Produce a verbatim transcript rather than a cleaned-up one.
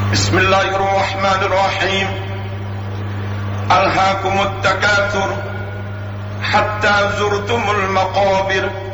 بسم الله الرحمن الرحيم. ألهاكم التكاثر حتى زرتم المقابر